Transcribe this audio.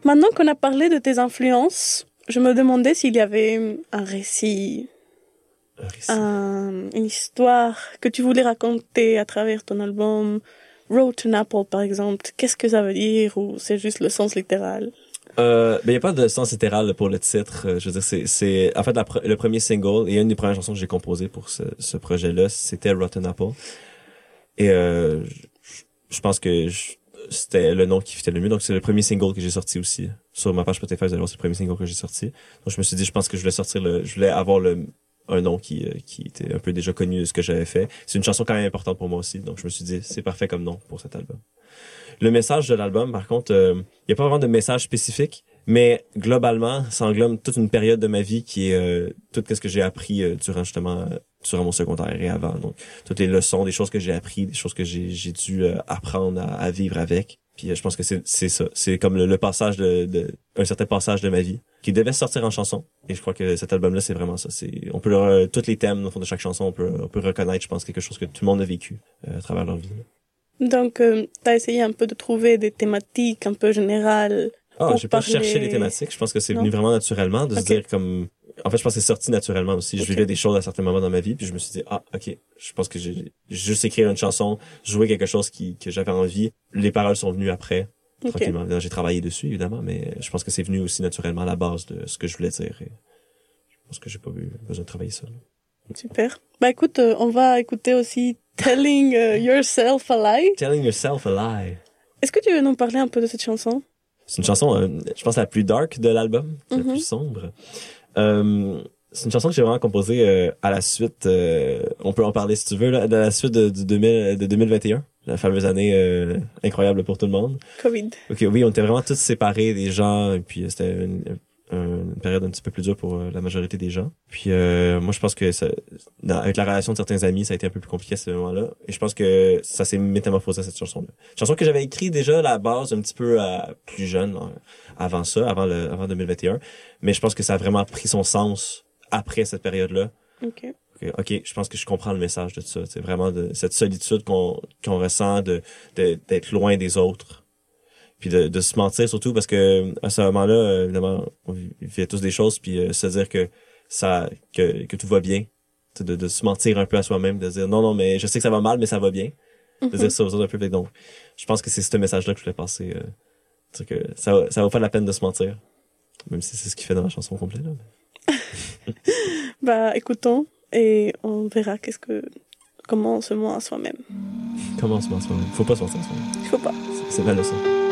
Maintenant qu'on a parlé de tes influences, je me demandais s'il y avait un récit, une histoire que tu voulais raconter à travers ton album. Rotten Apple, par exemple. Qu'est-ce que ça veut dire ou c'est juste le sens littéral? Il y a pas de sens littéral pour le titre. Je veux dire, c'est en fait le premier single et une des premières chansons que j'ai composées pour ce projet-là, c'était Rotten Apple. Et je pense que c'était le nom qui fitait le mieux. Donc c'est le premier single que j'ai sorti aussi sur ma page Spotify. Vous allez voir, c'est le premier single que j'ai sorti. Donc je me suis dit, je pense que je voulais avoir un nom qui était un peu déjà connu de ce que j'avais fait. C'est une chanson quand même importante pour moi aussi. Donc je me suis dit, c'est parfait comme nom pour cet album. Le message de l'album, par contre, il y a pas vraiment de message spécifique, mais globalement, ça englobe toute une période de ma vie qui est tout ce que j'ai appris durant mon secondaire et avant. Donc, toutes les leçons, des choses que j'ai appris, des choses que j'ai dû apprendre à vivre avec. Puis je pense que c'est ça. C'est comme le passage un certain passage de ma vie qui devait sortir en chanson. Et je crois que cet album-là, c'est vraiment ça. Tous les thèmes au fond de chaque chanson, on peut reconnaître, je pense, quelque chose que tout le monde a vécu à travers leur vie. Donc, t'as essayé un peu de trouver des thématiques un peu générales. J'ai pas cherché les thématiques. Je pense que c'est venu vraiment naturellement de se dire comme... En fait, je pense que c'est sorti naturellement aussi. Je vivais des choses à certains moments dans ma vie, puis je me suis dit, ok, je pense que j'ai juste écrit une chanson, jouer quelque chose que j'avais envie. Les paroles sont venues après, tranquillement. J'ai travaillé dessus, évidemment, mais je pense que c'est venu aussi naturellement à la base de ce que je voulais dire. Et je pense que j'ai pas eu besoin de travailler ça. Super. Bah écoute, on va écouter aussi Telling Yourself a Lie. Telling Yourself a Lie. Est-ce que tu veux nous parler un peu de cette chanson? C'est une chanson, je pense, la plus dark de l'album, la plus sombre. C'est une chanson que j'ai vraiment composée à la suite, on peut en parler si tu veux, là, de la suite de 2021, la fameuse année incroyable pour tout le monde. Covid. Ok, oui, on était vraiment tous séparés des gens, et puis c'était une période un petit peu plus dure pour la majorité des gens. Puis moi, je pense que avec la relation de certains amis, ça a été un peu plus compliqué à ce moment-là. Et je pense que ça s'est métamorphosé à cette chanson-là. Chanson que j'avais écrite déjà à la base un petit peu plus jeune, avant 2021. Mais je pense que ça a vraiment pris son sens après cette période-là. Ok, je pense que je comprends le message de ça. C'est vraiment de cette solitude qu'on ressent d'être loin des autres. Puis de se mentir surtout parce que à ce moment-là, évidemment, on vit tous des choses, puis se dire que tout va bien, de se mentir un peu à soi-même, de dire non, mais je sais que ça va mal, mais ça va bien. De dire ça aux autres un peu. Donc, je pense que c'est ce message-là que je voulais passer. Que ça vaut pas la peine de se mentir, même si c'est ce qu'il fait dans la chanson complète. Là. Bah, écoutons et on verra comment on se ment à soi-même. Comment on se ment à soi-même? Faut pas se mentir à soi-même. Il faut pas. C'est la leçon.